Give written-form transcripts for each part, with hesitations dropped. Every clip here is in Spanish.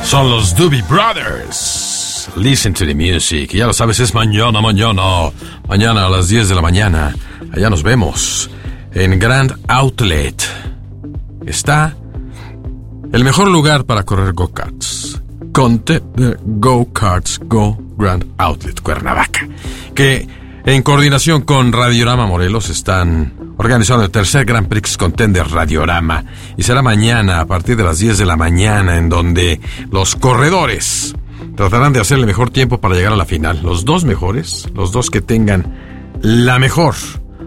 Son los Doobie Brothers. Listen to the music. Ya lo sabes, es mañana a las 10 de la mañana. Allá nos vemos en Grand Outlet. Está el mejor lugar para correr go-karts. Contender Go-Karts Go Grand Outlet Cuernavaca, que en coordinación con Radiorama Morelos están organizando el tercer Grand Prix Contender Radiorama, y será mañana a partir de las 10 de la mañana, en donde los corredores tratarán de hacer el mejor tiempo para llegar a la final. Los dos mejores, los dos que tengan la mejor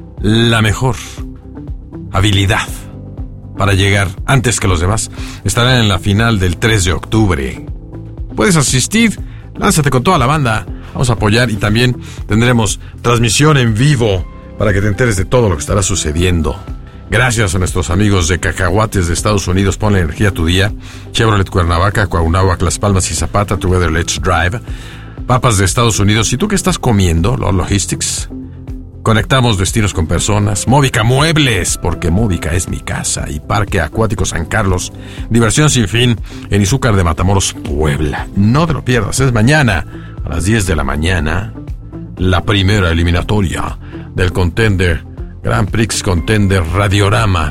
habilidad para llegar antes que los demás, estarán en la final del 3 de octubre. Puedes asistir, lánzate con toda la banda, vamos a apoyar, y también tendremos transmisión en vivo para que te enteres de todo lo que estará sucediendo. Gracias a nuestros amigos de Cacahuates de Estados Unidos, ponle energía a tu día. Chevrolet Cuernavaca, Cuauhnáhuac, Las Palmas y Zapata, Together Let's Drive. Papas de Estados Unidos. ¿Y tú qué estás comiendo? Lord Logistics. Conectamos destinos con personas. Móvica Muebles, porque Móvica es mi casa. Y Parque Acuático San Carlos. Diversión sin fin en Izúcar de Matamoros, Puebla. No te lo pierdas, es mañana a las 10 de la mañana. La primera eliminatoria del Contender Grand Prix Contender Radiorama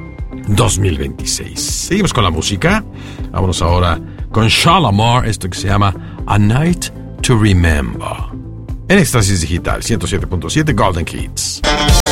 2026. Seguimos con la música. Vámonos ahora con Shalamar, esto que se llama A Night to Remember. En Éxtasis Digital 107.7 Golden Hits.